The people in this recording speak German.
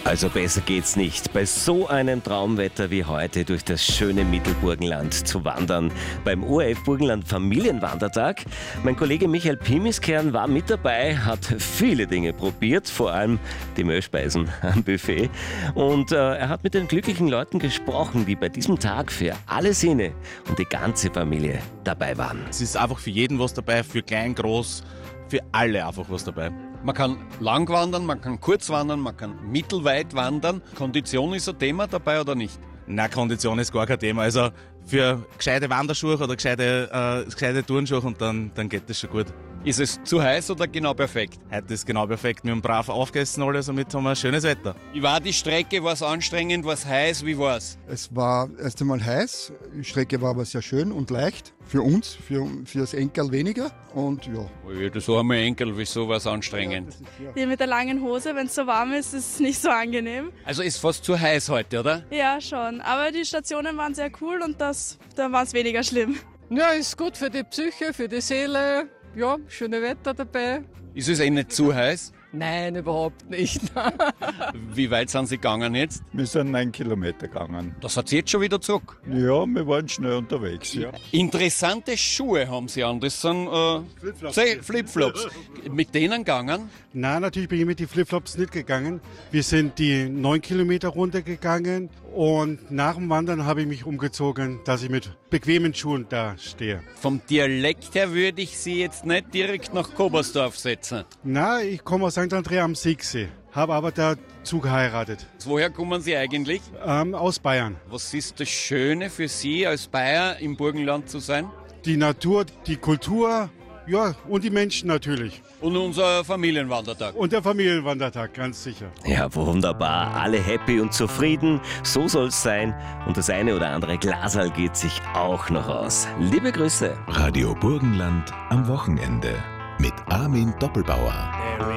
Also besser geht's nicht, bei so einem Traumwetter wie heute durch das schöne Mittelburgenland zu wandern. Beim ORF Burgenland Familienwandertag. Mein Kollege Michael Pimiskern war mit dabei, hat viele Dinge probiert, vor allem die Mehlspeisen am Buffet. Und er hat mit den glücklichen Leuten gesprochen, die bei diesem Tag für alle Sinne und die ganze Familie dabei waren. Es ist einfach für jeden was dabei, für klein, groß, für alle einfach was dabei. Man kann lang wandern, man kann kurz wandern, man kann mittelweit wandern. Kondition ist ein Thema dabei oder nicht? Na, Kondition ist gar kein Thema. Also für gescheite Wanderschuhe oder gescheite Turnschuhe und dann geht das schon gut. Ist es zu heiß oder genau perfekt? Heute ist genau perfekt. Wir haben brav aufgegessen alle, somit haben wir schönes Wetter. Wie war die Strecke? War es anstrengend? War es heiß? Wie war es? Es war erst einmal heiß, die Strecke war aber sehr schön und leicht. Für uns, für das Enkel weniger. Und ja. Das arme Enkel, wieso war es anstrengend? Die mit der langen Hose, wenn es so warm ist, ist es nicht so angenehm. Also ist fast zu heiß heute, oder? Ja, schon. Aber die Stationen waren sehr cool und da war es weniger schlimm. Ja, ist gut für die Psyche, für die Seele. Ja, schöne Wetter dabei. Ist es nicht zu heiß? Nein, überhaupt nicht. Wie weit sind Sie gegangen jetzt? Wir sind 9 Kilometer gegangen. Das hat jetzt schon wieder zurück. Ja, wir waren schnell unterwegs. Ja. Interessante Schuhe haben Sie an. Das sind Flipflops. Mit denen gegangen? Nein, natürlich bin ich mit den Flipflops nicht gegangen. Wir sind die 9 Kilometer runtergegangen und nach dem Wandern habe ich mich umgezogen, dass ich mit bequemen Schuhen da stehe. Vom Dialekt her würde ich Sie jetzt nicht direkt nach Kobersdorf setzen. Na, ich komme aus St. Andrea am Siegsee, habe aber dazu geheiratet. Woher kommen Sie eigentlich? Aus Bayern. Was ist das Schöne für Sie als Bayer im Burgenland zu sein? Die Natur, die Kultur, ja, und die Menschen natürlich. Und unser Familienwandertag. Und der Familienwandertag, ganz sicher. Ja, wunderbar. Alle happy und zufrieden. So soll's sein. Und das eine oder andere Glaserl geht sich auch noch aus. Liebe Grüße. Radio Burgenland am Wochenende mit Armin Doppelbauer.